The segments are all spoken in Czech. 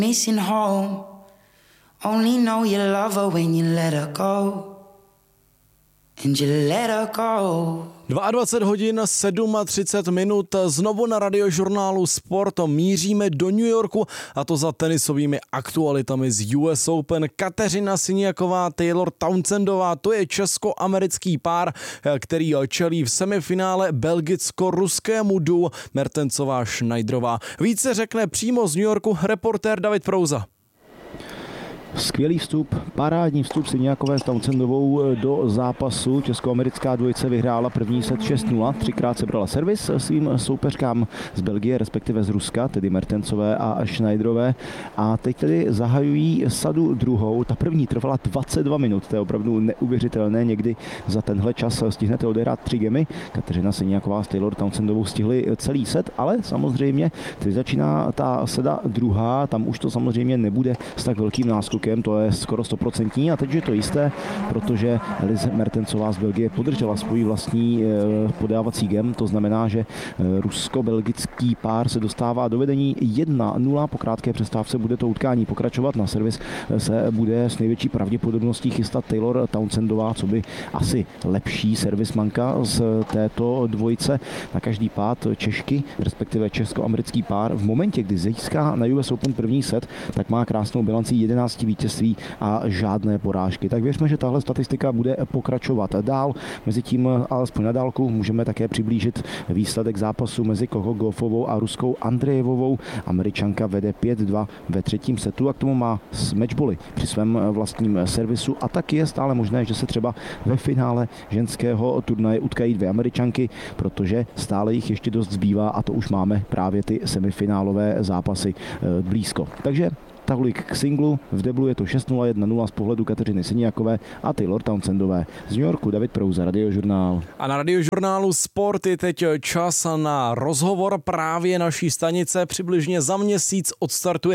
Missing home. Only know you love her when you let her go. And you let her go. 22 hodin 37 minut, znovu na Radiožurnálu Sport míříme do New Yorku, a to za tenisovými aktualitami z US Open. Kateřina Siniaková, Taylor Townsendová, to je česko-americký pár, který čelí v semifinále belgicko-ruskému duo Mertensová-Schneiderová. Více řekne přímo z New Yorku reportér David Prouza. Skvělý vstup, parádní vstup Siniakové s Townsendovou do zápasu. Českoamerická dvojice vyhrála první set 6-0, třikrát sebrala servis svým soupeřkám z Belgie, respektive z Ruska, tedy Mertensové a Schneiderové. A teď tedy zahajují sadu druhou. Ta první trvala 22 minut, to je opravdu neuvěřitelné. Někdy za tenhle čas stihnete odehrát 3 gemy. Kateřina Siniaková s Taylor Townsendovou stihli celý set, ale samozřejmě teď začíná ta sada druhá, tam už to samozřejmě nebude s tak velkým náskokem. To je skoro 100% a teď je to jisté, protože Liz Mertensová z Belgie podržela svůj vlastní podávací gem, to znamená, že rusko-belgický pár se dostává do vedení 1-0, po krátké přestávce bude to utkání pokračovat, na servis se bude s největší pravděpodobností chystat Taylor Townsendová, co by asi lepší servismanka z této dvojice. Na každý pád Češky, respektive česko-americký pár, v momentě, kdy získá na US Open první set, tak má krásnou bilanci 11 vítězství a žádné porážky. Tak věřme, že tahle statistika bude pokračovat dál. Mezitím alespoň na dálku můžeme také přiblížit výsledek zápasu mezi Coco Gauffovou a Ruskou Andrejevovou. Američanka vede 5-2 ve třetím setu a k tomu má matchbally při svém vlastním servisu a tak je stále možné, že se třeba ve finále ženského turnaje utkají 2 Američanky, protože stále jich ještě dost zbývá a to už máme právě ty semifinálové zápasy blízko. Takže tolik k singlu, v deblu je to 6-0, 1-0 z pohledu Kateřiny Siniakové a Taylor Townsendové. Z New Yorku David Prouza, Radiožurnál. A na Radiožurnálu Sport je teď čas na rozhovor právě naší stanice. Přibližně za měsíc odstartuje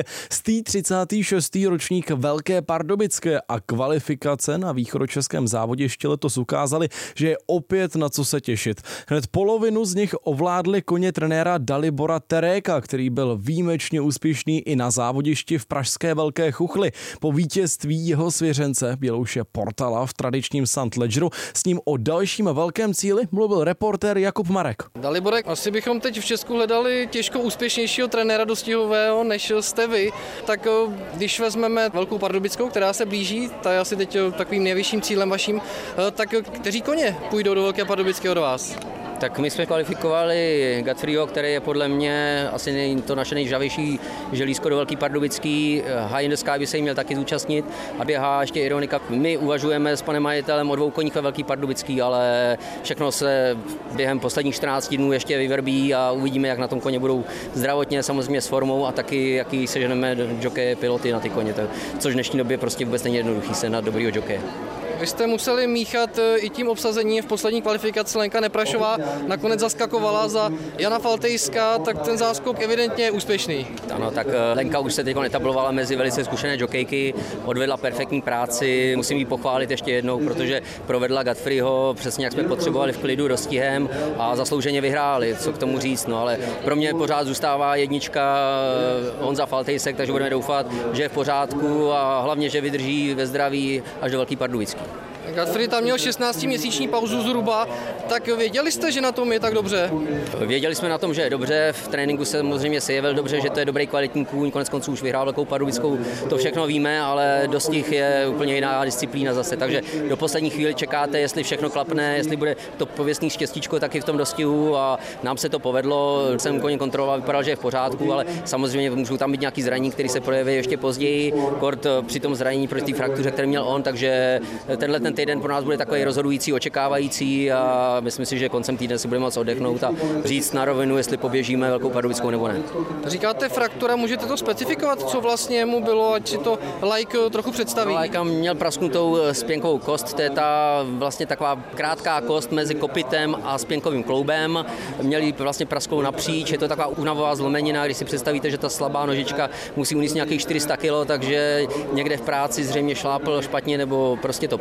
136. ročník Velké Pardubické a kvalifikace na východočeském závodě letos ukázaly, že je opět na co se těšit. Hned polovinu z nich ovládli koně trenéra Dalibora Teréka, který byl výjimečně úspěšný i na závodišti v pražské Velké Chuchli. Po vítězství jeho svěřence Bělouše Portala v tradičním St. Ledgeru s ním o dalším velkém cíli mluvil reportér Jakub Marek. Daliborek, asi bychom teď v Česku hledali těžko úspěšnějšího trenéra dostihového, než jste vy. Tak když vezmeme Velkou Pardubickou, která se blíží, ta je asi teď takovým nejvyšším cílem vaším, tak kteří koně půjdou do Velké Pardubické od vás? Tak my jsme kvalifikovali Godfreyho, který je podle mě asi to naše nejžavější želízko do Velký Pardubický. High in the Sky by se jí měl taky zúčastnit a běhá ještě Ironika. My uvažujeme s panem majitelem o 2 koních ve Velký Pardubický, ale všechno se během posledních 14 dnů ještě vyvrbí a uvidíme, jak na tom koně budou zdravotně, samozřejmě s formou a taky, jaký seženeme jokeje, piloty na ty koně, což v dnešní době prostě vůbec není jednoduchý se na dobrýho jokeje. Vy jste museli míchat i tím obsazením v poslední kvalifikaci. Lenka Neprašová nakonec zaskakovala za Jana Faltejska, tak ten záskok evidentně je úspěšný. Ano, tak Lenka už se teď etablovala mezi velice zkušené jokejky, odvedla perfektní práci, musím jí pochválit ještě jednou, protože provedla Godfreyho přesně jak jsme potřebovali v klidu, dostihem a zaslouženě vyhráli, co k tomu říct, no ale pro mě pořád zůstává jednička Honza Faltejsek, takže budeme doufat, že je v pořádku a hlavně, že vydrží ve zdraví až do Velký Pardubický. Godfrey tam měl 16měsíční pauzu zhruba, tak věděli jste, že na tom je tak dobře? Věděli jsme na tom, že je dobře, v tréninku se samozřejmě jevil dobře, že to je dobrý kvalitní kůň, konec konců už vyhrál Velkou Pardubickou, to všechno víme, ale dostih je úplně jiná disciplína zase, takže do poslední chvíli čekáte, jestli všechno klapne, jestli bude to pověstný štěstíčko taky v tom dostihu a nám se to povedlo, jsem koně kontroloval, vypadal, že je v pořádku, ale samozřejmě můžou tam být nějaký zranění, který se projeví ještě později, kort při tom zranění proti té fraktuře, který měl on, takže ten týden pro nás bude takový rozhodující, očekávající a myslím si, že koncem týdne si budeme moct oddechnout a říct na rovinu, jestli poběžíme Velkou Pardubickou nebo ne. Říkáte fraktura, můžete to specifikovat, co vlastně mu bylo, ať si to like trochu představí? Like měl prasknutou spěnkovou kost, to je ta vlastně taková krátká kost mezi kopitem a spěnkovým kloubem. Měli vlastně prasklou napříč, je to taková únavová zlomenina, když si představíte, že ta slabá nožička musí unést nějakých 400 kg, takže někde v práci zřejmě šlápl špatně nebo prostě to prasklo.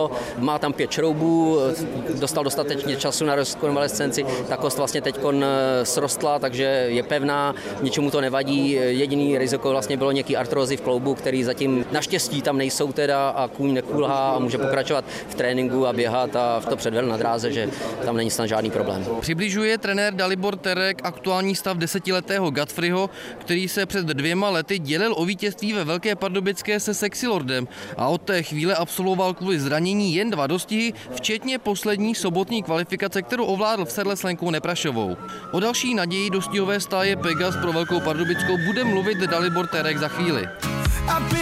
všechno. Má tam 5 šroubů, dostal dostatečně času na rekonvalescenci, ta kost vlastně teď srostla, takže je pevná, ničemu to nevadí. Jediný riziko vlastně bylo nějaký artrózy v kloubu, který zatím naštěstí tam nejsou teda a kůň nekulhá a může pokračovat v tréninku a běhat a to předvedl na dráze, že tam není snad žádný problém. Přibližuje trenér Dalibor Terek aktuální stav 10letého Godfreyho, který se před 2 lety dělil o vítězství ve Velké Pardubické se Sexy Lordem a od té chvíle absolvoval kvůli zranění jen 2 dostihy, včetně poslední sobotní kvalifikace, kterou ovládl v sedle s Lenkou Neprašovou. O další naději dostihové stáje Pegas pro Velkou Pardubickou bude mluvit Dalibor Terek za chvíli.